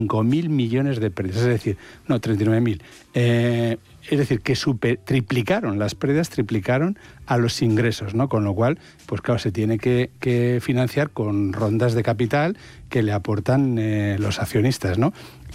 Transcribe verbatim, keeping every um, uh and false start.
cinco mil millones de pérdidas, es decir, no, treinta y nueve mil. Eh, es decir, que super, triplicaron, las pérdidas triplicaron a los ingresos, ¿no? Con lo cual, pues claro, se tiene que, que financiar con rondas de capital que le aportan eh, los accionistas, ¿no?